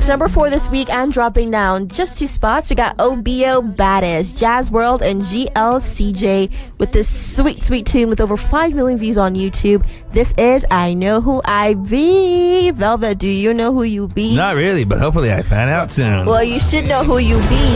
number 4 this week and dropping down just 2 spots. We got OBO Baddest, Jazz World, and GLCJ with this sweet, sweet tune with over 5 million views on YouTube. This is I Know Who I Be. Velvet, do you know who you be? Not really, but hopefully I find out soon. Well, you should know who you be.